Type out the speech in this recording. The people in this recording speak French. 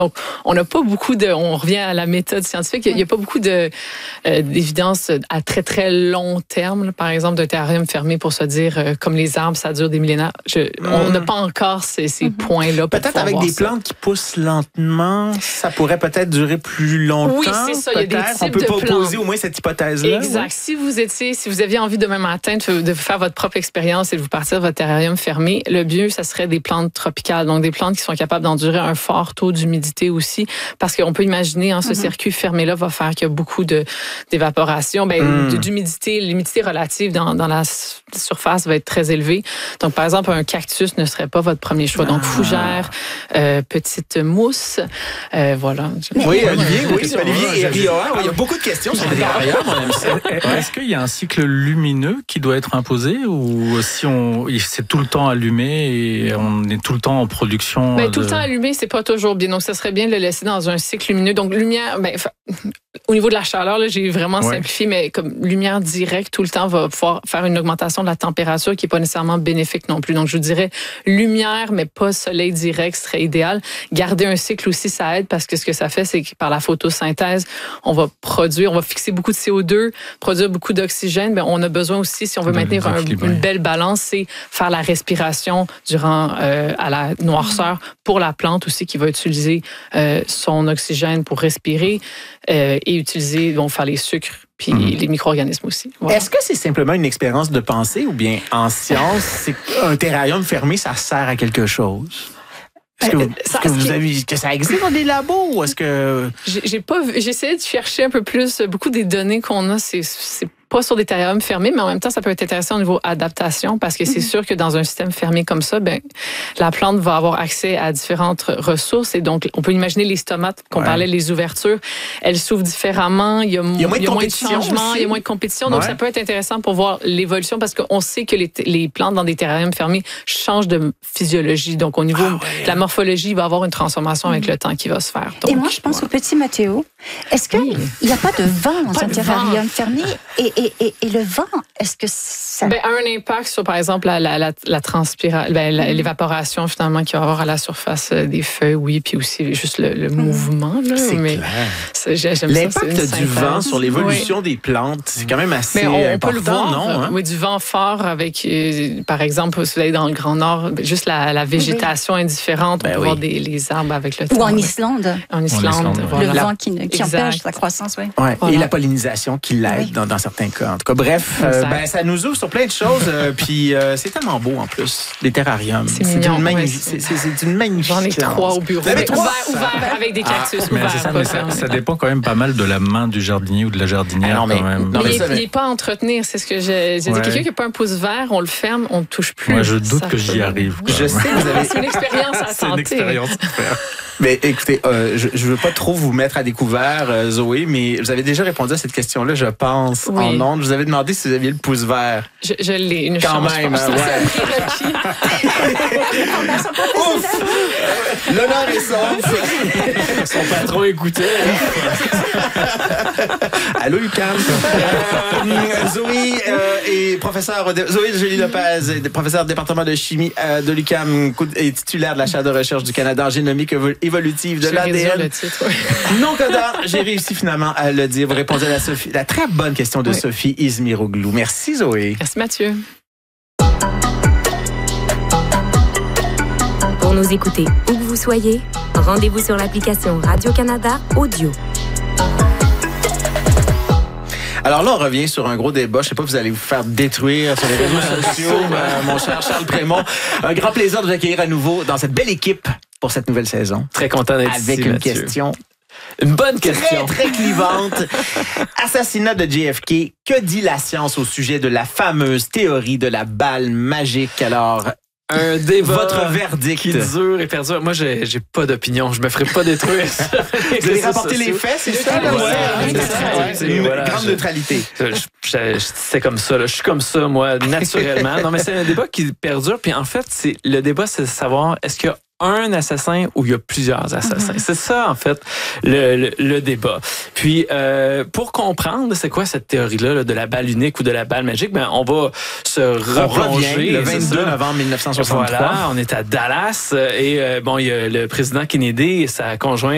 Donc, on n'a pas beaucoup on revient à la méthode scientifique, il n'y a pas beaucoup d'évidence à très, très long terme, là, par exemple, d'un terrarium fermé pour se dire, comme les arbres, ça dure des millénaires. On n'a pas encore ces points-là. Peut-être avec des plantes qui poussent lentement, ça pourrait peut-être durer plus longtemps. Oui, c'est ça. Il y a des types on peut de pas plantes. opposer au moins cette hypothèse-là. Exact. Oui. Si vous aviez envie demain matin de faire votre propre expérience et de vous partir de votre terrarium fermé, le mieux, ça serait des plantes tropicales. Donc, des plantes qui sont capables d'endurer un fort taux d'humidité aussi, parce qu'on peut imaginer, ce circuit fermé-là va faire qu'il y a beaucoup d'évaporation, d'humidité. L'humidité relative dans la surface va être très élevée. Donc, par exemple, un cactus ne serait pas votre premier choix. Donc, fougère, petite mousse, voilà. Oui, Olivier et Rioa, il y a beaucoup de questions sur les terrariums. Est-ce qu'il y a un cycle lumineux qui doit être imposé, ou si c'est tout le temps allumé et on est tout le temps en production? Tout le temps allumé, c'est pas toujours bien. Donc, ça serait bien de le laisser dans un cycle lumineux. Donc, lumière, au niveau de la chaleur, là, j'ai vraiment simplifié, mais comme lumière directe tout le temps va pouvoir faire une augmentation de la température qui n'est pas nécessairement bénéfique non plus. Donc, je vous dirais lumière, mais pas soleil direct serait idéal. Garder un cycle aussi, ça aide, parce que ce que ça fait, c'est que par la photosynthèse, on va fixer beaucoup de CO2, produire beaucoup d'oxygène. Mais on a besoin aussi, si on veut maintenir une belle balance, c'est faire la respiration durant à la noirceur pour la plante aussi, qui va utiliser son oxygène pour respirer et utiliser, faire les sucres puis les micro-organismes aussi. Voilà. Est-ce que c'est simplement une expérience de pensée, ou bien en science, c'est qu'un terrarium fermé, ça sert à quelque chose? Est-ce que ça existe dans des labos, ou est-ce que... J'ai essayé de chercher un peu plus. Beaucoup des données qu'on a, c'est pas sur des terrariums fermés, mais en même temps, ça peut être intéressant au niveau adaptation, parce que c'est sûr que dans un système fermé comme ça, la plante va avoir accès à différentes ressources. Et donc, on peut imaginer les tomates qu'on parlait, les ouvertures, elles s'ouvrent différemment, il y a moins de changements, il y a moins de compétition. Donc, ça peut être intéressant pour voir l'évolution, parce qu'on sait que les plantes dans des terrariums fermés changent de physiologie. Donc, au niveau de la morphologie, il va y avoir une transformation avec le temps qui va se faire. Donc, et moi, je pense au petit Mathéo. Est-ce qu'il n'y a pas de vent dans un terrarium fermé? Et le vent, est-ce que ça... un impact sur, par exemple, l'évaporation, finalement, qu'il va y avoir à la surface des feuilles, oui, puis aussi juste le mouvement. Là, c'est clair. J'aime l'impact du vent sur l'évolution des plantes, c'est quand même assez important, peut le voir, non? Oui, du vent fort avec, par exemple, si vous allez dans le Grand Nord, juste la végétation est différente. On peut voir les arbres avec le temps. Ou en Islande. En Islande, voilà. Le vent qui empêche la croissance, Voilà. Et la pollinisation qui l'aide dans certains cas. En tout cas, bref, ça nous ouvre sur plein de choses. Puis c'est tellement beau, en plus, les terrariums. C'est mignon. C'est une magnifique. J'en ai 3 au bureau. Ouvert avec des cactus. Ça dépend quand même pas mal de la main du jardinier ou de la jardinière. Il n'est pas à entretenir. C'est ce que j'ai dit. Quelqu'un qui n'a pas un pouce vert, on le ferme, on ne touche plus. Moi, je doute que j'y arrive. Je sais que vous avez... C'est une expérience à tenter. C'est une expérience à faire. Mais écoutez, je ne veux pas trop vous mettre à découvert, Zoé, mais vous avez déjà répondu à cette question-là, je pense, en ondes. Je vous avais demandé si vous aviez le pouce vert. Je l'ai, une quand chance. Même, Ouf! L'honneur est sauf. Son patron écoutait. Allô, UQAM. Zoé et Zoé Julie Lopez, professeure du département de chimie de l'UQAM et titulaire de la chaire de recherche du Canada en génomique évolutive de l'ADN. Non codant, j'ai réussi finalement à le dire. Vous répondez à la très bonne question de Sophie Izmiroglou. Merci Zoé. Merci Mathieu. Pour nous écouter où que vous soyez, rendez-vous sur l'application Radio-Canada Audio. Alors là, on revient sur un gros débat. Je sais pas, vous allez vous faire détruire sur les réseaux sociaux, mon cher Charles Prémont. Un grand plaisir de vous accueillir à nouveau dans cette belle équipe pour cette nouvelle saison. Très content d'être ici, avec une question. Une bonne question. Très, très clivante. Assassinat de JFK. Que dit la science au sujet de la fameuse théorie de la balle magique? Alors, un débat. Votre verdict. Qui dure et perdure. Moi, j'ai pas d'opinion. Je me ferai pas détruire. Vous allez rapporter les faits, c'est ça? C'est une grande neutralité. C'est comme ça. Là. Je suis comme ça, moi, naturellement. Non, mais c'est un débat qui perdure. Puis en fait, le débat, c'est de savoir est-ce qu'il y a un assassin ou il y a plusieurs assassins. C'est ça, en fait, le débat. Puis, pour comprendre c'est quoi cette théorie-là là, de la balle unique ou de la balle magique, on va se replonger. Le 22 novembre 1963. Voilà, on est à Dallas et il y a le président Kennedy et sa conjointe